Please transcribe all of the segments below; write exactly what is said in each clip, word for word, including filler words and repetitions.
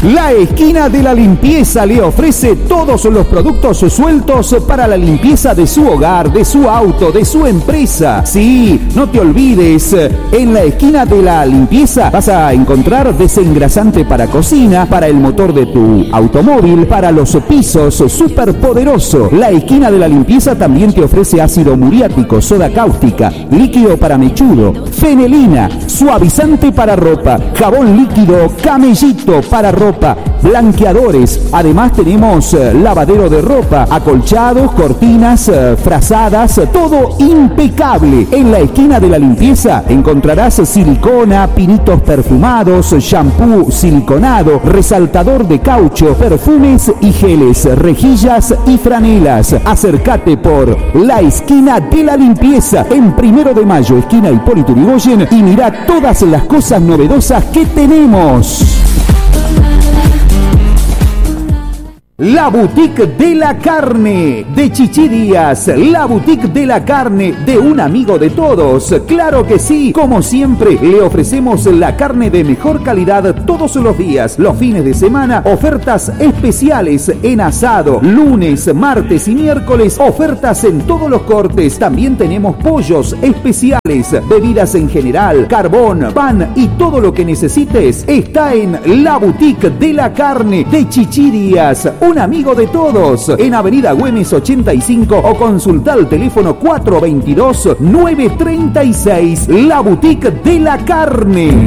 La Esquina de la Limpieza le ofrece todos los productos sueltos para la limpieza de su hogar, de su auto, de su empresa. Sí, no te olvides, en la Esquina de la Limpieza vas a encontrar desengrasante para cocina, para el motor de tu automóvil, para los pisos, súper poderoso. La Esquina de la Limpieza también te ofrece ácido muriático, soda cáustica, líquido para mechudo, fenelina, suavizante para ropa, jabón líquido Camellito para ropa, blanqueadores. Además tenemos eh, lavadero de ropa, acolchados, cortinas, eh, frazadas, todo impecable. En la Esquina de la Limpieza encontrarás silicona, pinitos perfumados, shampoo siliconado, resaltador de caucho, perfumes y geles, rejillas y franelas. Acércate por la Esquina de la Limpieza en Primero de Mayo, esquina Hipólito Yrigoyen, y mira todas las cosas novedosas que tenemos. La Boutique de la Carne de Chichi Díaz, la Boutique de la Carne de un amigo de todos. Claro que sí, como siempre le ofrecemos la carne de mejor calidad todos los días, los fines de semana, ofertas especiales en asado, lunes, martes y miércoles, ofertas en todos los cortes. También tenemos pollos especiales, bebidas en general, carbón, pan y todo lo que necesites está en la Boutique de la Carne de Chichi Díaz. Un amigo de todos, en Avenida Güemes ochenta y cinco o consulta el teléfono cuatro dos dos, nueve tres seis, la Boutique de la Carne.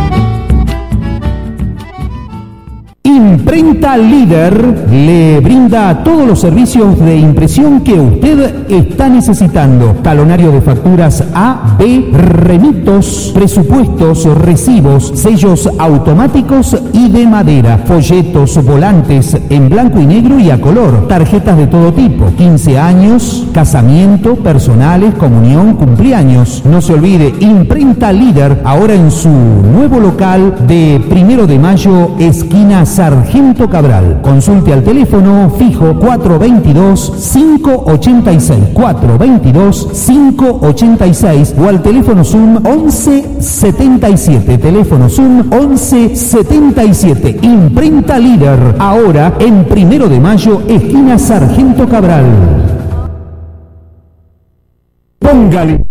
Imprenta Líder le brinda todos los servicios de impresión que usted está necesitando. Talonario de facturas A, B, remitos, presupuestos, recibos, sellos automáticos y de madera, folletos, volantes en blanco y negro y a color, tarjetas de todo tipo, quince años, casamiento, personales, comunión, cumpleaños. No se olvide, Imprenta Líder, ahora en su nuevo local de Primero de Mayo, esquina Sargento Cabral. Consulte al teléfono fijo cuatro dos dos, cinco ocho seis, cuatro dos dos, cinco ocho seis o al teléfono Zoom once setenta y siete. Teléfono Zoom once setenta y siete. Imprenta Líder, ahora en Primero de Mayo, esquina Sargento Cabral. Póngale